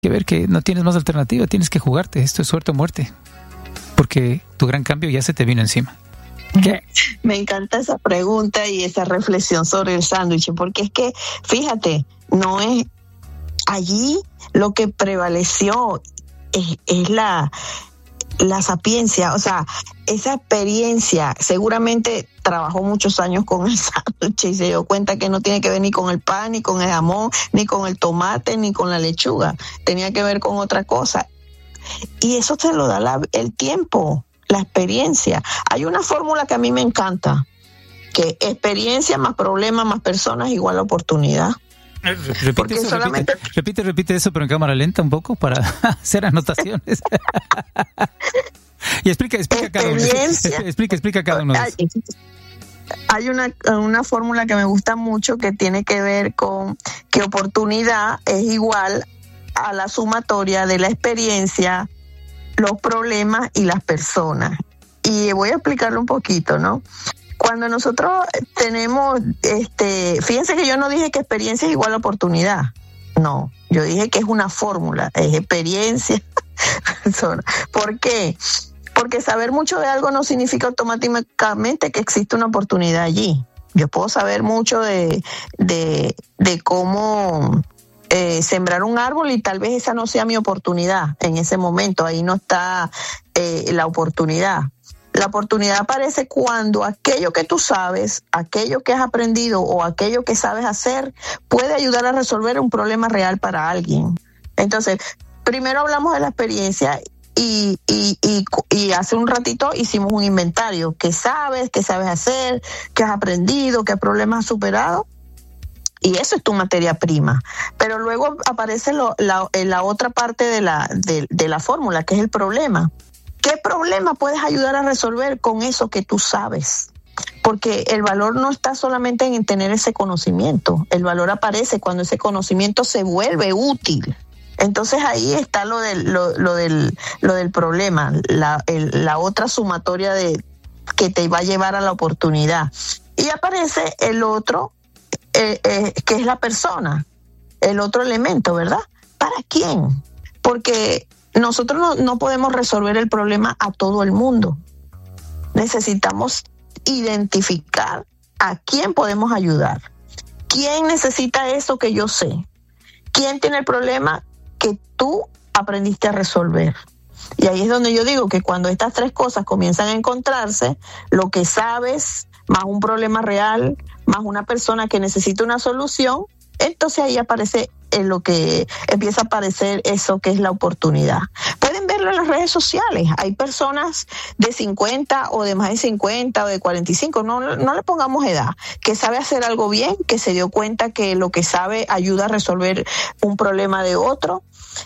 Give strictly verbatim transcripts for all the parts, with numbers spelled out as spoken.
que ver que no tienes más alternativa, tienes que jugarte, esto es suerte o muerte, porque tu gran cambio ya se te vino encima. ¿Qué? Me encanta esa pregunta y esa reflexión sobre el sándwich, porque es que, fíjate, no es allí lo que prevaleció, es, es la, la sapiencia, o sea, esa experiencia. Seguramente trabajó muchos años con el sándwich y se dio cuenta que no tiene que ver ni con el pan, ni con el jamón, ni con el tomate, ni con la lechuga, tenía que ver con otra cosa. Y eso te lo da la, el tiempo, la experiencia. Hay una fórmula que a mí me encanta, que experiencia más problema más personas igual a oportunidad. Repite eso, solamente... repite, repite, repite eso, pero en cámara lenta un poco para hacer anotaciones. Y explica, explica cada uno. Explica, explica cada uno. Hay, hay una, una fórmula que me gusta mucho que tiene que ver con que oportunidad es igual a la sumatoria de la experiencia, los problemas y las personas. Y voy a explicarlo un poquito, ¿no? Cuando nosotros tenemos, este, fíjense que yo no dije que experiencia es igual a oportunidad. No, yo dije que es una fórmula, es experiencia, persona. ¿Por qué? Porque saber mucho de algo no significa automáticamente que existe una oportunidad allí. Yo puedo saber mucho de, de, de cómo eh, sembrar un árbol y tal vez esa no sea mi oportunidad en ese momento. Ahí no está eh, la oportunidad. La oportunidad aparece cuando aquello que tú sabes, aquello que has aprendido o aquello que sabes hacer puede ayudar a resolver un problema real para alguien. Entonces, primero hablamos de la experiencia y, y, y, y hace un ratito hicimos un inventario. ¿Qué sabes? ¿Qué sabes hacer? ¿Qué has aprendido? ¿Qué problemas has superado? Y eso es tu materia prima. Pero luego aparece lo, la, la otra parte de la, de, de la fórmula, que es el problema. ¿Qué problema puedes ayudar a resolver con eso que tú sabes? Porque el valor no está solamente en tener ese conocimiento. El valor aparece cuando ese conocimiento se vuelve útil. Entonces ahí está lo del, lo, lo del, lo del problema, la, el, la otra sumatoria de que te va a llevar a la oportunidad. Y aparece el otro, eh, eh, que es la persona, el otro elemento, ¿verdad? ¿Para quién? Porque nosotros no, no podemos resolver el problema a todo el mundo. Necesitamos identificar a quién podemos ayudar. ¿Quién necesita eso que yo sé? ¿Quién tiene el problema que tú aprendiste a resolver? Y ahí es donde yo digo que cuando estas tres cosas comienzan a encontrarse, lo que sabes, más un problema real, más una persona que necesita una solución, entonces ahí aparece en lo que empieza a aparecer eso que es la oportunidad. Pueden verlo en las redes sociales. Hay personas de cincuenta o de más de cincuenta o de cuarenta y cinco, no, no le pongamos edad, que sabe hacer algo bien, que se dio cuenta que lo que sabe ayuda a resolver un problema de otro,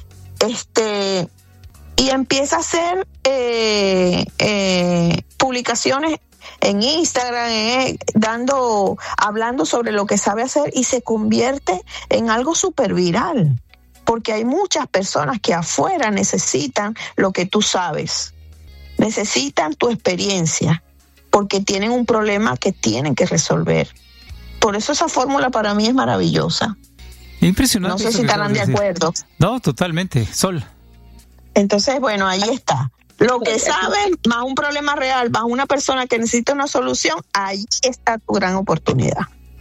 este, y empieza a hacer eh, eh, publicaciones en Instagram, eh, dando, hablando sobre lo que sabe hacer y se convierte en algo súper viral, porque hay muchas personas que afuera necesitan lo que tú sabes, necesitan tu experiencia, porque tienen un problema que tienen que resolver. Por eso esa fórmula para mí es maravillosa. Impresionante. No sé si estarán de acuerdo. No, totalmente, Sol. Entonces, bueno, ahí está. Lo que sabes, más un problema real, más una persona que necesita una solución, ahí está tu gran oportunidad.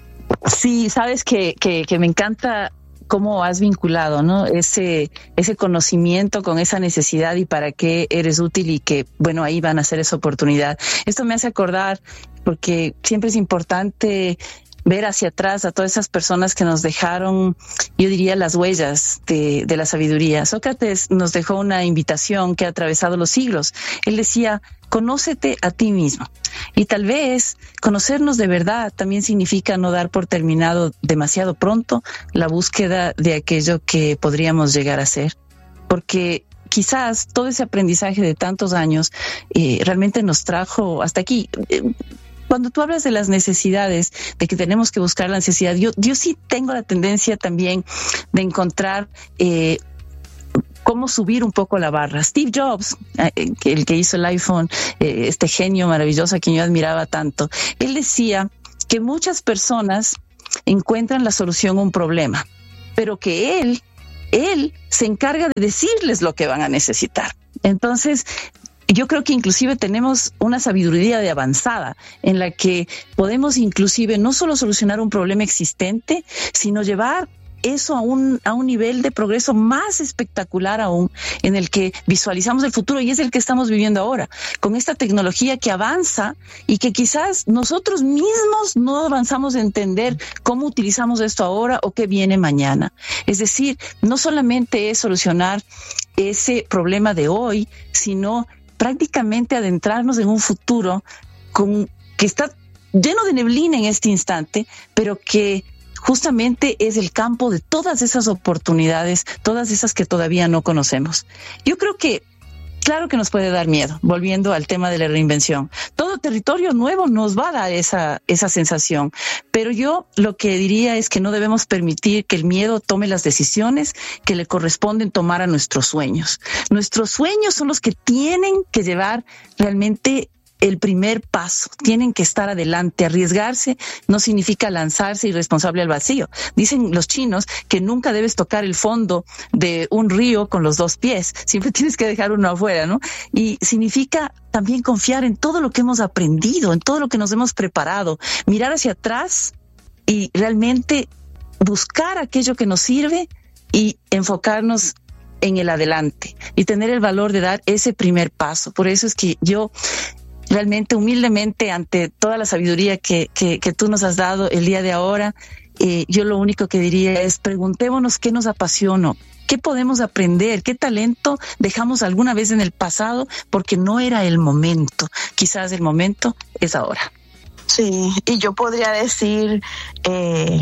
Sí, sabes que, que, que me encanta cómo has vinculado, ¿no? Ese, ese conocimiento con esa necesidad y para qué eres útil y que, bueno, ahí van a ser esa oportunidad. Esto me hace acordar, porque siempre es importante ver hacia atrás a todas esas personas que nos dejaron, yo diría, las huellas de, de la sabiduría. Sócrates nos dejó una invitación que ha atravesado los siglos. Él decía, conócete a ti mismo. Y tal vez conocernos de verdad también significa no dar por terminado demasiado pronto la búsqueda de aquello que podríamos llegar a ser. Porque quizás todo ese aprendizaje de tantos años eh, realmente nos trajo hasta aquí. Eh, Cuando tú hablas de las necesidades, de que tenemos que buscar la necesidad, yo, yo sí tengo la tendencia también de encontrar eh, cómo subir un poco la barra. Steve Jobs, eh, el que hizo el iPhone, eh, este genio maravilloso a quien yo admiraba tanto, él decía que muchas personas encuentran la solución a un problema, pero que él él se encarga de decirles lo que van a necesitar. Entonces, yo creo que inclusive tenemos una sabiduría de avanzada en la que podemos inclusive no solo solucionar un problema existente, sino llevar eso a un, a un nivel de progreso más espectacular aún, en el que visualizamos el futuro, y es el que estamos viviendo ahora, con esta tecnología que avanza y que quizás nosotros mismos no avanzamos a entender cómo utilizamos esto ahora o qué viene mañana. Es decir, no solamente es solucionar ese problema de hoy, sino prácticamente adentrarnos en un futuro con, que está lleno de neblina en este instante, pero que justamente es el campo de todas esas oportunidades, todas esas que todavía no conocemos. Yo creo que, claro que nos puede dar miedo, volviendo al tema de la reinvención. Todo territorio nuevo nos va a dar esa, esa sensación, pero yo lo que diría es que no debemos permitir que el miedo tome las decisiones que le corresponden tomar a nuestros sueños. Nuestros sueños son los que tienen que llevar realmente el primer paso, tienen que estar adelante. Arriesgarse no significa lanzarse irresponsable al vacío. Dicen los chinos que nunca debes tocar el fondo de un río con los dos pies, siempre tienes que dejar uno afuera, ¿no? Y significa también confiar en todo lo que hemos aprendido, en todo lo que nos hemos preparado, mirar hacia atrás y realmente buscar aquello que nos sirve y enfocarnos en el adelante y tener el valor de dar ese primer paso. Por eso es que yo realmente humildemente, ante toda la sabiduría que, que, que tú nos has dado el día de ahora, eh, yo lo único que diría es preguntémonos qué nos apasiona, qué podemos aprender, qué talento dejamos alguna vez en el pasado porque no era el momento. Quizás el momento es ahora. Sí, y yo podría decir eh,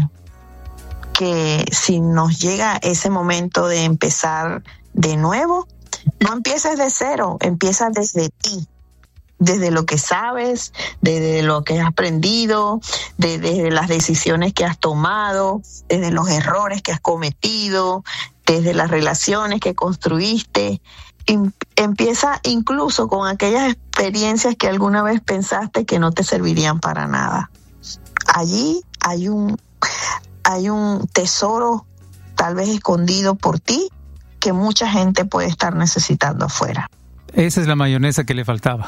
que si nos llega ese momento de empezar de nuevo, no empieces de cero, empieza desde ti. Desde lo que sabes, desde lo que has aprendido, desde, desde las decisiones que has tomado, desde los errores que has cometido, desde las relaciones que construiste. Empieza incluso con aquellas experiencias que alguna vez pensaste que no te servirían para nada. Allí hay un, hay un tesoro tal vez escondido por ti que mucha gente puede estar necesitando afuera. Esa es la mayonesa que le faltaba.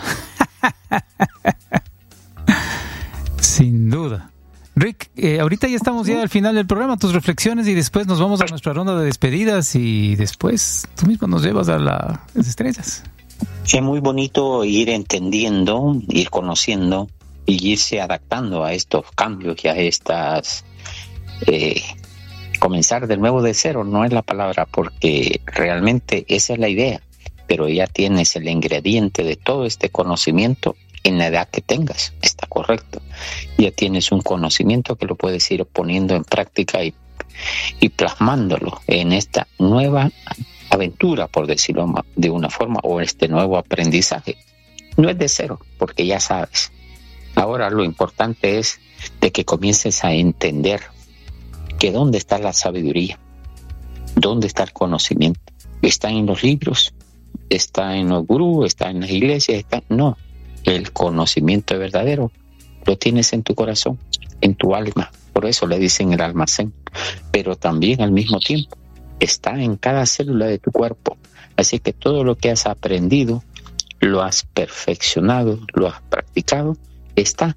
Sin duda. Rick, eh, ahorita ya estamos ya al final del programa, tus reflexiones, y después nos vamos a nuestra ronda de despedidas y después tú mismo nos llevas a la, las estrellas. Es muy bonito ir entendiendo, ir conociendo y irse adaptando a estos cambios y a estas... Eh, comenzar de nuevo de cero, no es la palabra, porque realmente esa es la idea. Pero ya tienes el ingrediente de todo este conocimiento en la edad que tengas, está correcto. Ya tienes un conocimiento que lo puedes ir poniendo en práctica y, y plasmándolo en esta nueva aventura, por decirlo de una forma, o este nuevo aprendizaje. No es de cero, porque ya sabes. Ahora lo importante es de que comiences a entender que dónde está la sabiduría, dónde está el conocimiento. Está en los libros, está en los gurús, está en las iglesias, está... no, el conocimiento verdadero lo tienes en tu corazón, en tu alma, por eso le dicen el almacén, pero también al mismo tiempo está en cada célula de tu cuerpo, así que todo lo que has aprendido, lo has perfeccionado, lo has practicado, está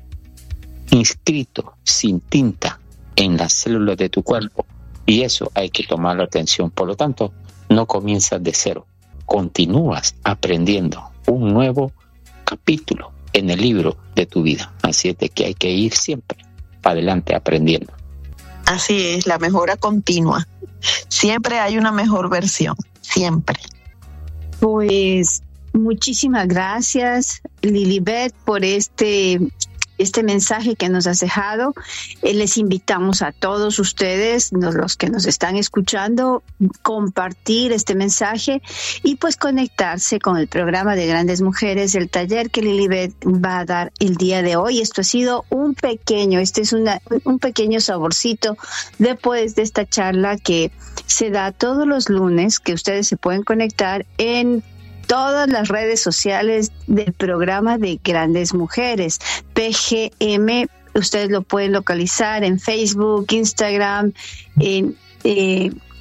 inscrito sin tinta en las células de tu cuerpo, y eso hay que tomarlo atención. Por lo tanto, no comienzas de cero, continúas aprendiendo un nuevo capítulo en el libro de tu vida. Así es de que hay que ir siempre para adelante aprendiendo. Así es, la mejora continua. Siempre hay una mejor versión, siempre. Pues muchísimas gracias, Lilibet, por este este mensaje que nos has dejado. Eh, les invitamos a todos ustedes, los que nos están escuchando, compartir este mensaje y pues conectarse con el programa de Grandes Mujeres, el taller que Lilibet va a dar el día de hoy. Esto ha sido un pequeño, este es una, un pequeño saborcito después de esta charla que se da todos los lunes, que ustedes se pueden conectar en todas las redes sociales del programa de Grandes Mujeres, P G M. Ustedes lo pueden localizar en Facebook, Instagram, en, eh,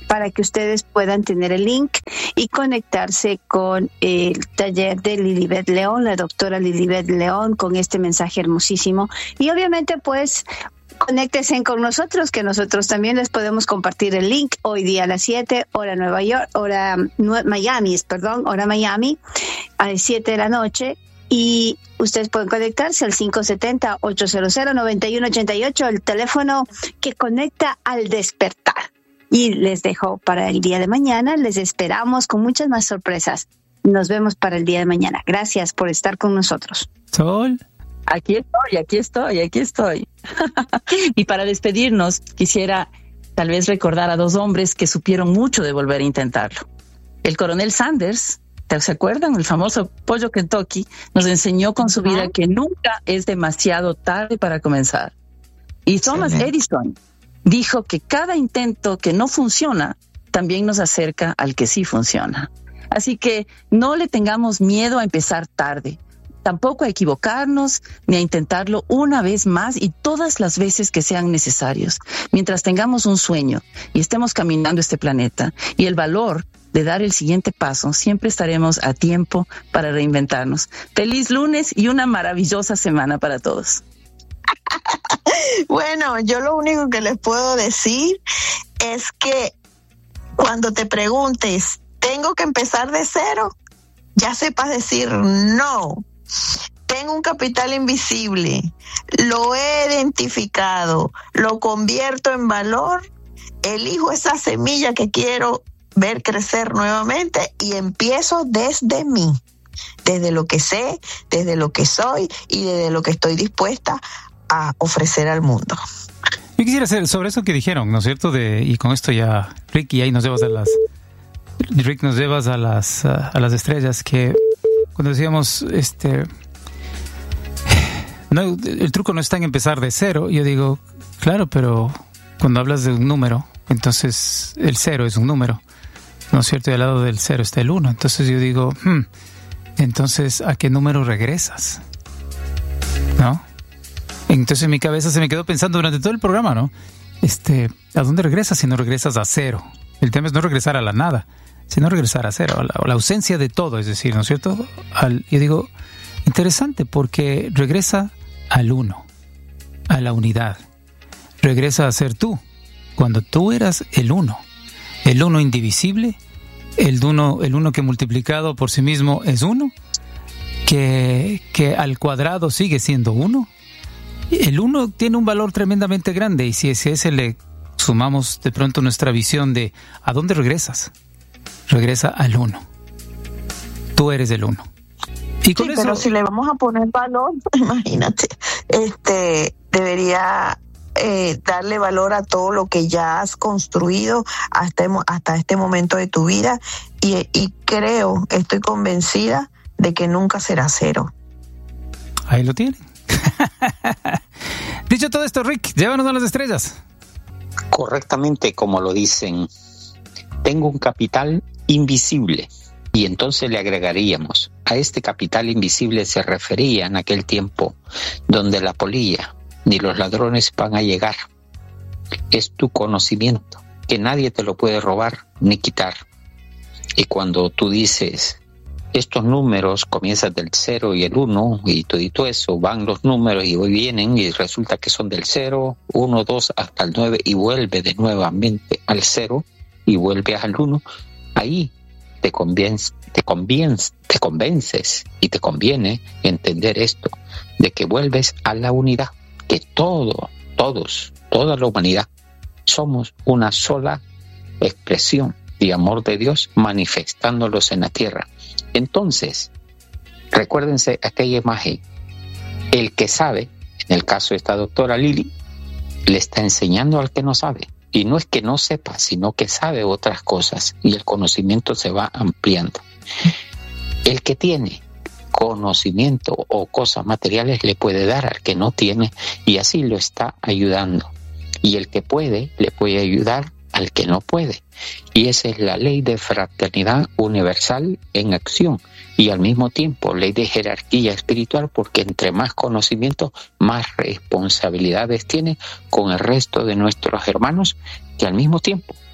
para que ustedes puedan tener el link y conectarse con el taller de Lilibet León, la doctora Lilibet León, con este mensaje hermosísimo. Y obviamente, pues, conéctense con nosotros, que nosotros también les podemos compartir el link hoy día a las siete, hora Nueva York, hora Miami, perdón, hora Miami, a las siete de la noche. Y ustedes pueden conectarse al cinco siete cero, ocho cero cero, nueve uno ocho ocho, el teléfono que conecta al despertar. Y les dejo para el día de mañana. Les esperamos con muchas más sorpresas. Nos vemos para el día de mañana. Gracias por estar con nosotros. Sol. Aquí estoy, aquí estoy, aquí estoy. Y para despedirnos, quisiera tal vez recordar a dos hombres que supieron mucho de volver a intentarlo. El coronel Sanders, ¿se acuerdan? El famoso pollo Kentucky nos enseñó con su vida que nunca es demasiado tarde para comenzar. Y Thomas Edison dijo que cada intento que no funciona también nos acerca al que sí funciona. Así que no le tengamos miedo a empezar tarde, tampoco a equivocarnos ni a intentarlo una vez más y todas las veces que sean necesarios. Mientras tengamos un sueño y estemos caminando este planeta y el valor de dar el siguiente paso, siempre estaremos a tiempo para reinventarnos. Feliz lunes y una maravillosa semana para todos. Bueno, yo lo único que les puedo decir es que cuando te preguntes, ¿tengo que empezar de cero? Ya sepas decir no. Tengo un capital invisible, lo he identificado, lo convierto en valor, elijo esa semilla que quiero ver crecer nuevamente y empiezo desde mí, desde lo que sé, desde lo que soy y desde lo que estoy dispuesta a ofrecer al mundo. Yo quisiera hacer sobre eso que dijeron, ¿no es cierto? De, y con esto ya, Rick, y ahí nos llevas a las, Rick, nos llevas a las, a, a las estrellas, que cuando decíamos, este, no, el truco no está en empezar de cero. Yo digo, claro, pero cuando hablas de un número, entonces el cero es un número, ¿no es cierto? Y al lado del cero está el uno. Entonces yo digo, hmm, entonces, ¿a qué número regresas? ¿No? Entonces en mi cabeza se me quedó pensando durante todo el programa, ¿no? Este, ¿a dónde regresas si no regresas a cero? El tema es no regresar a la nada, sino regresar a cero, a la, a la ausencia de todo, es decir, ¿no es cierto? Al, yo digo, interesante, porque regresa al uno, a la unidad. Regresa a ser tú, cuando tú eras el uno, el uno indivisible, el uno, el uno que multiplicado por sí mismo es uno, que, que al cuadrado sigue siendo uno. El uno tiene un valor tremendamente grande, y si a ese le sumamos de pronto nuestra visión de ¿a dónde regresas? Regresa al uno. Tú eres el uno. Y con sí, eso, pero si le vamos a poner valor, imagínate, este debería eh, darle valor a todo lo que ya has construido hasta, hasta este momento de tu vida, y, y creo, estoy convencida de que nunca será cero. Ahí lo tienen. Dicho todo esto, Rick, llévanos a las estrellas. Correctamente, como lo dicen, tengo un capital invisible. Y entonces le agregaríamos, a este capital invisible se refería en aquel tiempo donde la polilla ni los ladrones van a llegar. Es tu conocimiento, que nadie te lo puede robar ni quitar. Y cuando tú dices, estos números comienzan del cero y el uno, y todo eso, van los números y hoy vienen y resulta que son del cero, uno, dos, hasta el nueve, y vuelve de nuevamente al cero y vuelve al uno, ahí te convences, te convences, te convences y te conviene entender esto, de que vuelves a la unidad, que todo, todos, toda la humanidad, somos una sola expresión de amor de Dios manifestándolos en la tierra. Entonces, recuérdense aquella imagen, el que sabe, en el caso de esta doctora Lili, le está enseñando al que no sabe. Y no es que no sepa, sino que sabe otras cosas y el conocimiento se va ampliando. El que tiene conocimiento o cosas materiales le puede dar al que no tiene, y así lo está ayudando. Y el que puede le puede ayudar al que no puede. Y esa es la ley de fraternidad universal en acción, y al mismo tiempo ley de jerarquía espiritual, porque entre más conocimiento, más responsabilidades tiene con el resto de nuestros hermanos, que al mismo tiempo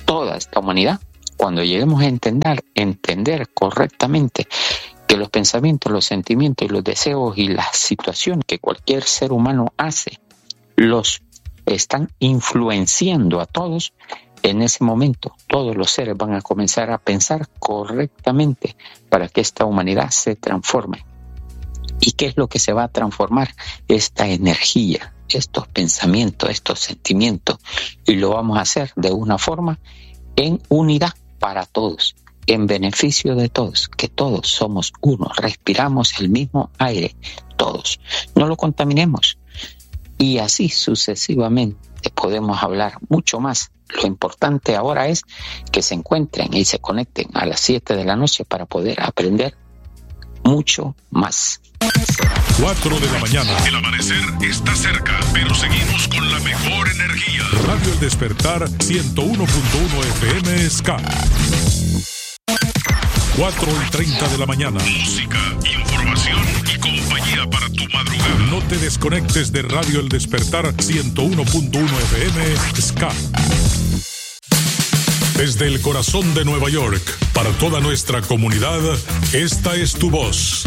toda esta humanidad, cuando lleguemos a entender, entender correctamente que los pensamientos, los sentimientos y los deseos y la situación que cualquier ser humano hace, los están influenciando a todos, en ese momento todos los seres van a comenzar a pensar correctamente para que esta humanidad se transforme. ¿Y qué es lo que se va a transformar? Esta energía, estos pensamientos, estos sentimientos, y lo vamos a hacer de una forma en unidad para todos, en beneficio de todos, que todos somos uno, respiramos el mismo aire, todos, no lo contaminemos. Y así sucesivamente podemos hablar mucho más. Lo importante ahora es que se encuentren y se conecten a las siete de la noche para poder aprender mucho más. cuatro de la mañana. El amanecer está cerca, pero seguimos con la mejor energía. Radio El Despertar ciento uno punto uno F M Ska. cuatro y treinta de la mañana. Música, información y compañía para tu madrugada. No te desconectes de Radio El Despertar ciento uno punto uno F M Ska. Desde el corazón de Nueva York, para toda nuestra comunidad, esta es tu voz.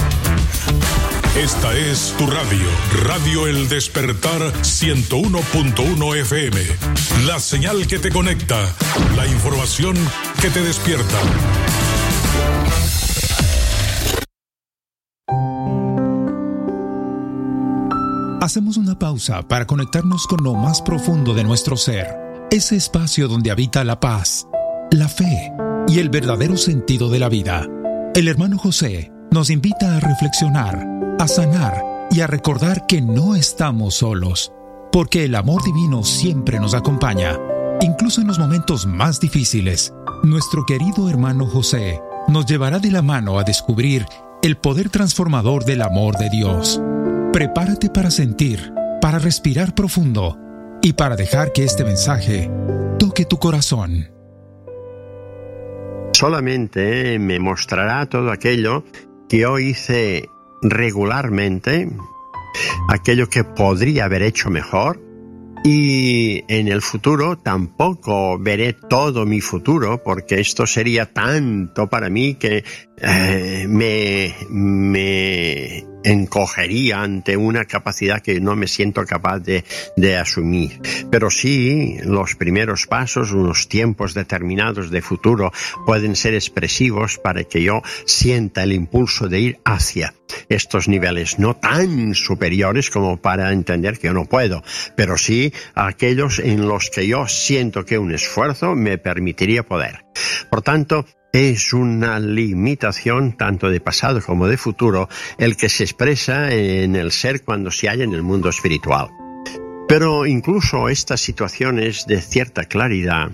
Esta es tu radio, Radio El Despertar ciento uno punto uno F M. La señal que te conecta, la información que te despierta. Hacemos una pausa para conectarnos con lo más profundo de nuestro ser, ese espacio donde habita la paz, la fe y el verdadero sentido de la vida. El hermano José nos invita a reflexionar, a sanar y a recordar que no estamos solos, porque el amor divino siempre nos acompaña, incluso en los momentos más difíciles. Nuestro querido hermano José nos llevará de la mano a descubrir el poder transformador del amor de Dios. Prepárate para sentir, para respirar profundo y para dejar que este mensaje toque tu corazón. Solamente me mostrará todo aquello que yo hice regularmente, aquello que podría haber hecho mejor, y en el futuro tampoco veré todo mi futuro, porque esto sería tanto para mí que eh, me, me encogería ante una capacidad que no me siento capaz de, de asumir. Pero sí, los primeros pasos, unos tiempos determinados de futuro pueden ser expresivos para que yo sienta el impulso de ir hacia estos niveles, no tan superiores como para entender que yo no puedo, pero sí aquellos en los que yo siento que un esfuerzo me permitiría poder. Por tanto, es una limitación tanto de pasado como de futuro el que se expresa en el ser cuando se halla en el mundo espiritual. Pero incluso estas situaciones de cierta claridad,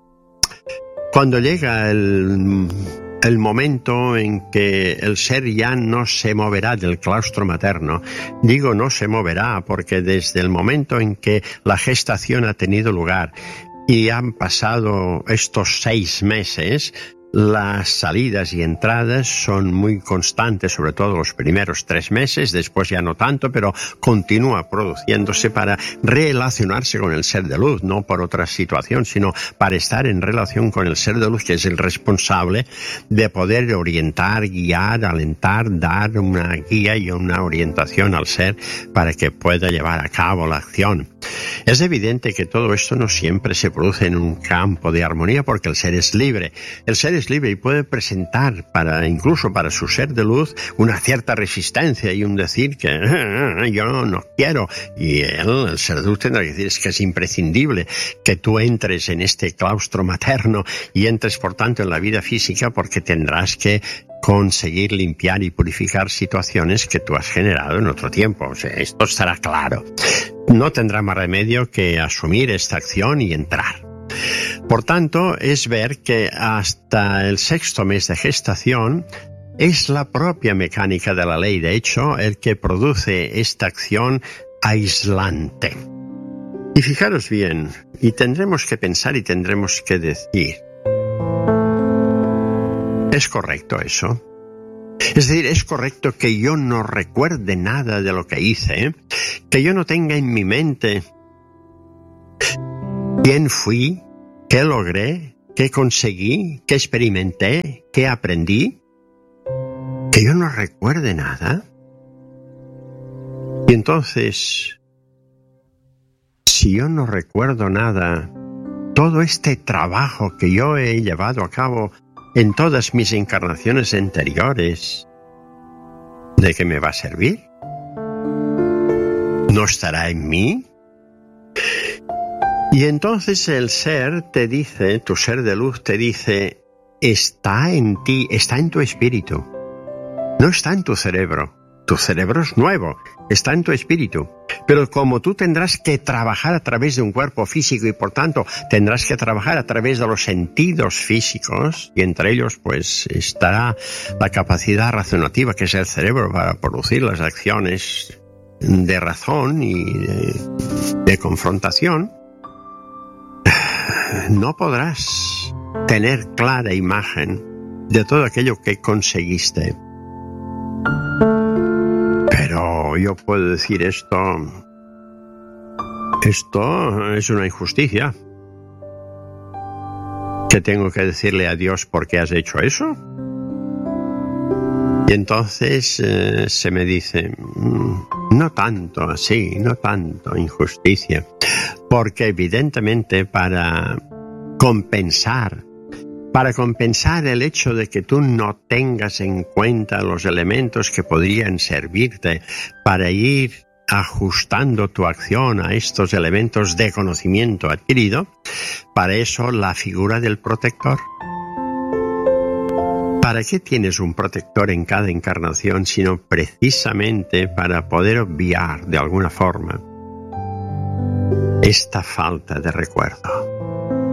cuando llega el, el momento en que el ser ya no se moverá del claustro materno, digo no se moverá porque desde el momento en que la gestación ha tenido lugar y han pasado estos seis meses, las salidas y entradas son muy constantes, sobre todo los primeros tres meses, después ya no tanto, pero continúa produciéndose para relacionarse con el ser de luz, no por otra situación, sino para estar en relación con el ser de luz, que es el responsable de poder orientar, guiar, alentar, dar una guía y una orientación al ser para que pueda llevar a cabo la acción. Es evidente que todo esto no siempre se produce en un campo de armonía, porque el ser es libre. El ser es libre y puede presentar, para incluso para su ser de luz, una cierta resistencia y un decir que ah, yo no, no quiero. Y él, el ser de luz, tendrá que decir es que es imprescindible que tú entres en este claustro materno y entres, por tanto, en la vida física, porque tendrás que conseguir limpiar y purificar situaciones que tú has generado en otro tiempo. O sea, esto estará claro. No tendrá más remedio que asumir esta acción y entrar. Por tanto, es ver que hasta el sexto mes de gestación es la propia mecánica de la ley, de hecho, el que produce esta acción aislante. Y fijaros bien, y tendremos que pensar y tendremos que decir, ¿es correcto eso? Es decir, es correcto que yo no recuerde nada de lo que hice, que yo no tenga en mi mente quién fui, qué logré, qué conseguí, qué experimenté, qué aprendí, que yo no recuerde nada. Y entonces, si yo no recuerdo nada, todo este trabajo que yo he llevado a cabo en todas mis encarnaciones anteriores, ¿de qué me va a servir? ¿No estará en mí? Y entonces el ser te dice, tu ser de luz te dice, está en ti, está en tu espíritu, no está en tu cerebro. Tu cerebro es nuevo, está en tu espíritu. Pero como tú tendrás que trabajar a través de un cuerpo físico y por tanto tendrás que trabajar a través de los sentidos físicos, y entre ellos pues estará la capacidad razonativa que es el cerebro para producir las acciones de razón y de, de confrontación, no podrás tener clara imagen de todo aquello que conseguiste. Pero yo puedo decir esto, esto es una injusticia. ¿Qué tengo que decirle a Dios por qué has hecho eso? Y entonces eh, se me dice, no tanto así, no tanto injusticia, porque evidentemente para compensar, para compensar el hecho de que tú no tengas en cuenta los elementos que podrían servirte para ir ajustando tu acción a estos elementos de conocimiento adquirido, para eso la figura del protector. ¿Para qué tienes un protector en cada encarnación sino precisamente para poder obviar de alguna forma esta falta de recuerdo?